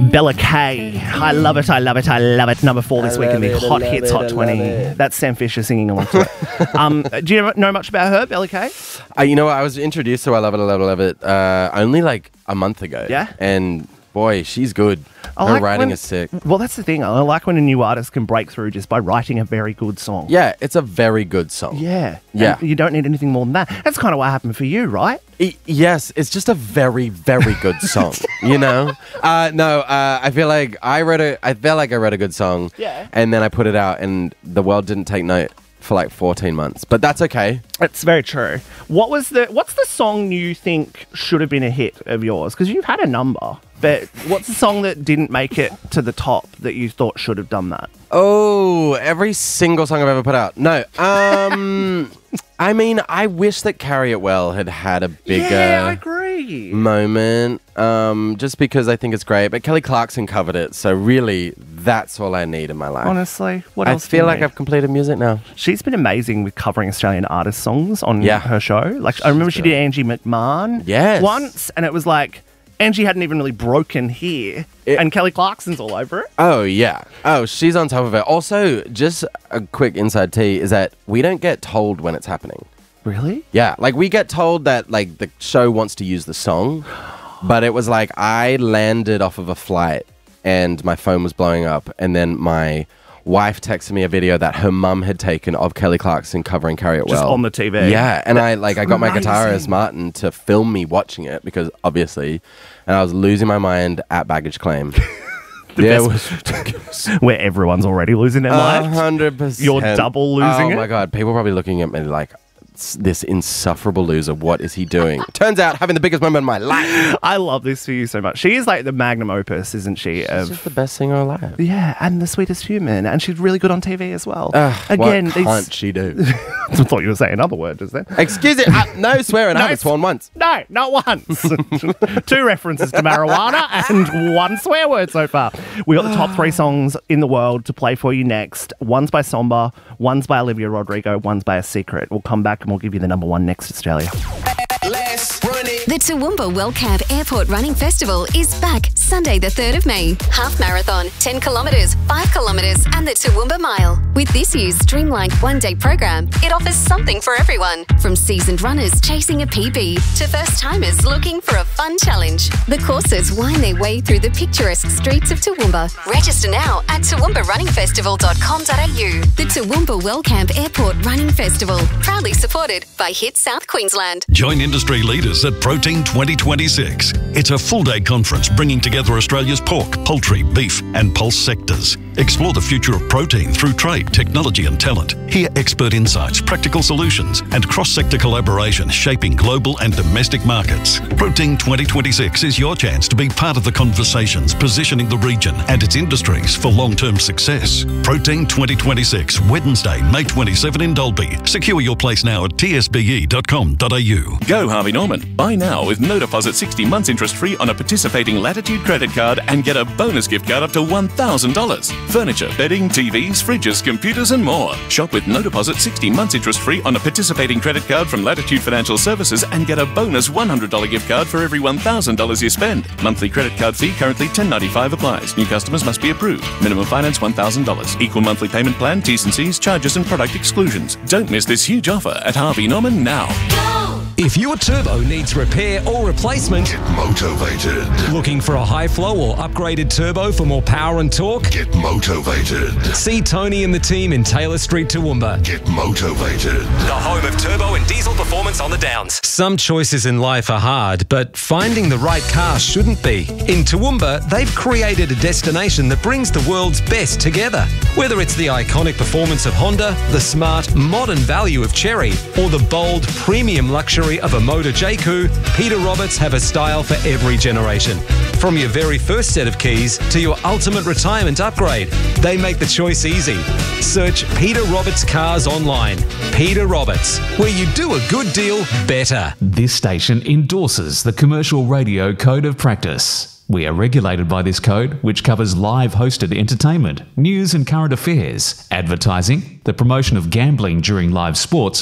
Bella K. I love it, I love it, I love it. Number 4 this week in the Hot Hits Hot 20. That's Sam Fisher singing along to it. Do you know much about her, Bella K? You know what? I was introduced to I Love It, I Love It, I Love It only like a month ago. Yeah? And boy, she's good. Her writing is sick. Well, that's the thing. I like when a new artist can break through just by writing a very good song. Yeah, it's a very good song. Yeah. Yeah. And you don't need anything more than that. That's kind of what happened for you, right? Yes, it's just a very, very good song. You know? I feel like I wrote a good song. Yeah. And then I put it out, and the world didn't take note for like 14 months. But that's okay. It's very true. What's the song you think should have been a hit of yours? Because you've had a number. But what's the song that didn't make it to the top that you thought should have done that? Oh, every single song I've ever put out. No. I mean, I wish that Carry It Well had a bigger moment. Just because I think it's great. But Kelly Clarkson covered it. So really, that's all I need in my life. Honestly, what else? I feel like I've completed music now. She's been amazing with covering Australian artist songs on her show. Like I remember she did Angie McMahon once, and it was like Angie hadn't even really broken here, and Kelly Clarkson's all over it. Oh, yeah. Oh, she's on top of it. Also, just a quick inside tea is that we don't get told when it's happening. Really? Yeah. Like, we get told that, like, the show wants to use the song, but it was like I landed off of a flight and my phone was blowing up, and then my wife texted me a video that her mum had taken of Kelly Clarkson covering Carry It Well. Just on the TV. Yeah, and I got my guitarist Martin to film me watching it because obviously, and I was losing my mind at baggage claim. It was ridiculous. Where everyone's already losing their mind. 100%. You're double losing it. Oh my God, people are probably looking at me like, this insufferable loser, what is he doing? Turns out having the biggest moment of my life. I love this for you so much. She is like the magnum opus, isn't she? She's just the best singer alive. Yeah, and the sweetest human, and she's really good on TV as well. Again, what can't she do? I thought you were saying another word just then. Excuse it, no swearing. I haven't sworn once. No, not once. 2 references to marijuana and 1 swear word so far. We got the top 3 songs in the world to play for you next. One's by Somba, one's by Olivia Rodrigo, one's by A Secret. We'll come back and we'll give you the number 1 next, Australia. Let's run it. The Toowoomba WellCamp Airport Running Festival is back Sunday the 3rd of May. Half marathon, 10 kilometres, 5 kilometres and the Toowoomba Mile. With this year's streamlined one-day program, it offers something for everyone. From seasoned runners chasing a PB to first-timers looking for a fun challenge. The courses wind their way through the picturesque streets of Toowoomba. Register now at toowoombarunningfestival.com.au. The Toowoomba WellCamp Airport Running Festival, proudly supported by Hit South Queensland. Join industry leaders at Protein 2026. It's a full-day conference bringing together Australia's pork, poultry, beef and pulse sectors. Explore the future of protein through trade, technology and talent. Hear expert insights, practical solutions and cross-sector collaboration shaping global and domestic markets. Protein 2026 is your chance to be part of the conversations positioning the region and its industries for long-term success. Protein 2026, Wednesday, May 27 in Dalby. Secure your place now at tsbe.com.au. Go Harvey Norman. Buy now with no deposit 60 months interest free on a participating Latitude credit card and get a bonus gift card up to $1,000. Furniture, bedding, TVs, fridges, computers and more. Shop with no deposit 60 months interest free on a participating credit card from Latitude Financial Services and get a bonus $100 gift card for every $1,000 you spend. Monthly credit card fee currently $10.95 applies. New customers must be approved. Minimum finance $1,000. Equal monthly payment plan, T's and C's, charges and product exclusions. Don't miss this huge offer at Harvey Norman now. If your turbo needs repair or replacement, get motivated. Looking for a high flow or upgraded turbo for more power and torque? Get motivated. See Tony and the team in Taylor Street, Toowoomba. Get motivated. The home of turbo and diesel performance on the Downs. Some choices in life are hard, but finding the right car shouldn't be. In Toowoomba, they've created a destination that brings the world's best together. Whether it's the iconic performance of Honda, the smart, modern value of Chery, or the bold, premium luxury of a Motor J-Coup, Peter Roberts have a style for every generation. From your very first set of keys to your ultimate retirement upgrade, they make the choice easy. Search Peter Roberts Cars online. Peter Roberts, where you do a good deal better. This station endorses the Commercial Radio Code of Practice. We are regulated by this code, which covers live hosted entertainment, news and current affairs, advertising, the promotion of gambling during live sports,